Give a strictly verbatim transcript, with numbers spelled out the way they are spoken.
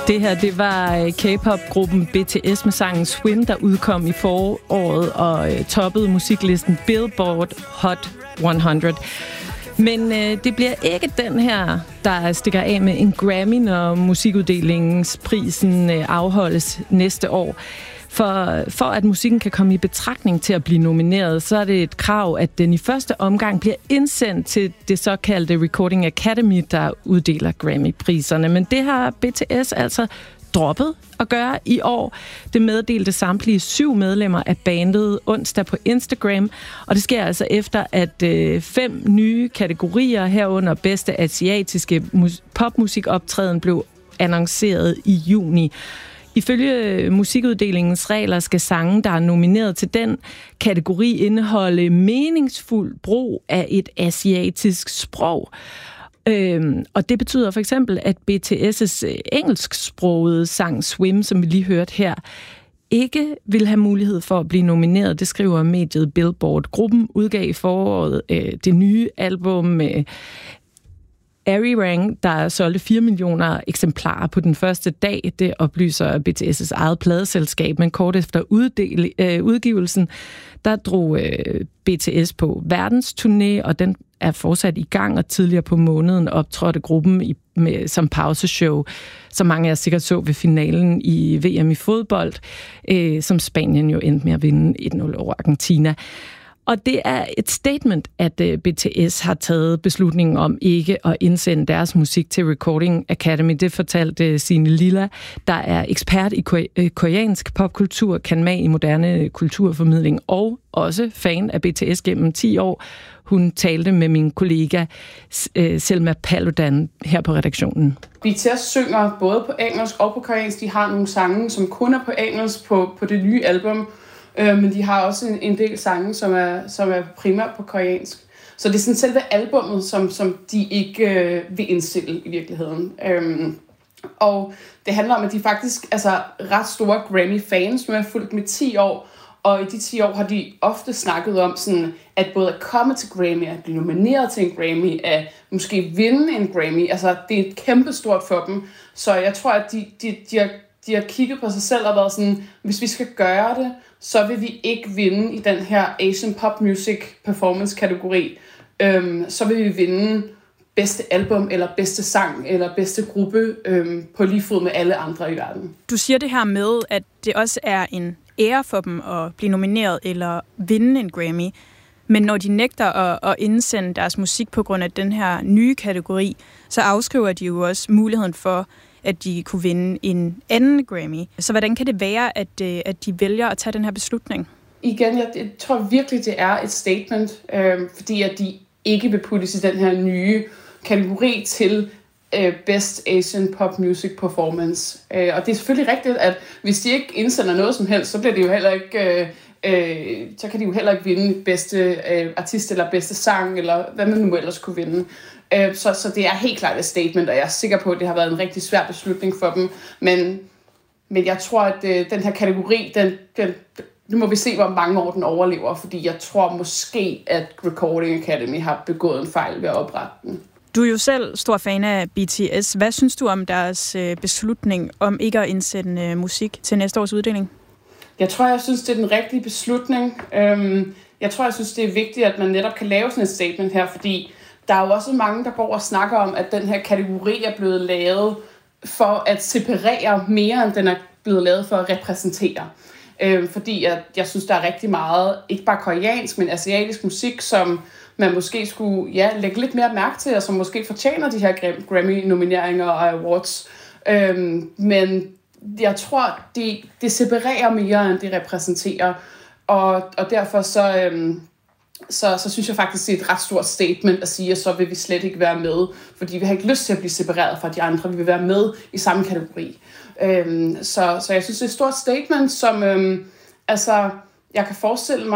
Det her, det var K-pop-gruppen B T S med sangen Swim, der udkom i foråret og øh, toppede musiklisten Billboard Hot hundrede. Men øh, det bliver ikke den her, der stikker af med en Grammy, når musikuddelingensprisen øh, afholdes næste år. For, for at musikken kan komme i betragtning til at blive nomineret, så er det et krav, at den i første omgang bliver indsendt til det såkaldte Recording Academy, der uddeler Grammy-priserne. Men det har B T S altså droppet at gøre i år. Det meddelte samtlige syv medlemmer af bandet onsdag på Instagram, og det sker altså efter, at øh, fem nye kategorier herunder bedste asiatiske mus- popmusikoptræden blev annonceret i juni. Ifølge musikuddelingens regler skal sange, der er nomineret til den kategori, indeholde meningsfuld brug af et asiatisk sprog. Øhm, og det betyder for eksempel, at B T S' engelsksprogede sang Swim, som vi lige hørte her, ikke vil have mulighed for at blive nomineret. Det skriver mediet Billboard. Gruppen udgav i foråret øh, det nye album øh, Arirang, der solgte fire millioner eksemplarer på den første dag. Det oplyser B T S' eget pladeselskab, men kort efter uddel, øh, udgivelsen, der drog øh, B T S på verdensturné, og den er fortsat i gang, og tidligere på måneden optrådte gruppen i, med, som pauseshow, som mange af jer sikkert så ved finalen i V M i fodbold, øh, som Spanien jo endte med at vinde et nul over Argentina. Og det er et statement, at B T S har taget beslutningen om ikke at indsende deres musik til Recording Academy. Det fortalte Signe Lilla, der er ekspert i koreansk popkultur, kan mag i moderne kulturformidling og også fan af B T S gennem ti år. Hun talte med min kollega Selma Paludan her på redaktionen. B T S synger både på engelsk og på koreansk. De har nogle sange, som kun er på engelsk på, på det nye album. Men de har også en, en del sange, som er, som er primært på koreansk. Så det er sådan selve albummet, som, som de ikke øh, vil indstille i virkeligheden. Øhm, og det handler om, at de faktisk altså ret store Grammy-fans, som er fulgt med ti år. Og i de ti år har de ofte snakket om, sådan, at både at komme til Grammy, at blive nomineret til en Grammy, at måske vinde en Grammy. Altså det er kæmpe stort for dem. Så jeg tror, at de, de, de, har, de har kigget på sig selv og været sådan, hvis vi skal gøre det, så vil vi ikke vinde i den her Asian Pop Music Performance kategori. Øhm, så vil vi vinde bedste album, eller bedste sang, eller bedste gruppe øhm, på lige fod med alle andre i verden. Du siger det her med, at det også er en ære for dem at blive nomineret eller vinde en Grammy. Men når de nægter at, at indsende deres musik på grund af den her nye kategori, så afskriver de jo også muligheden for, at de kunne vinde en anden Grammy. Så hvordan kan det være, at, at de vælger at tage den her beslutning? Igen, jeg, jeg tror virkelig, det er et statement, øh, fordi at de ikke vil puttes i den her nye kategori til øh, Best Asian Pop Music Performance. Øh, og det er selvfølgelig rigtigt, at hvis de ikke indsender noget som helst, så bliver det jo heller ikke... Øh, øh, så kan de jo heller ikke vinde bedste øh, artist eller bedste sang, eller hvad man nu ellers kunne vinde. Så, så det er helt klart et statement, og jeg er sikker på, at det har været en rigtig svær beslutning for dem. Men, men jeg tror, at øh, den her kategori, den, den, nu må vi se, hvor mange år den overlever, fordi jeg tror måske, at Recording Academy har begået en fejl ved at oprette den. Du er jo selv stor fan af B T S. Hvad synes du om deres øh, beslutning om ikke at indsende øh, musik til næste års uddeling? Jeg tror, jeg synes, det er den rigtige beslutning. Øhm, jeg tror, jeg synes, det er vigtigt, at man netop kan lave sådan et statement her, fordi der er jo også mange, der går og snakker om, at den her kategori er blevet lavet for at separere mere, end den er blevet lavet for at repræsentere. Øh, fordi jeg, jeg synes, der er rigtig meget, ikke bare koreansk, men asiatisk musik, som man måske skulle ja, lægge lidt mere mærke til, og som måske fortjener de her Grammy-nomineringer og awards. Øh, men jeg tror, det, det separerer mere, end det repræsenterer. Og, og derfor så... Øh, Så, så synes jeg faktisk, det er et ret stort statement at sige, at så vil vi slet ikke være med, fordi vi har ikke lyst til at blive separeret fra de andre, vi vil være med i samme kategori. Øhm, så, så jeg synes, det er et stort statement, som øhm, altså, jeg kan forestille mig,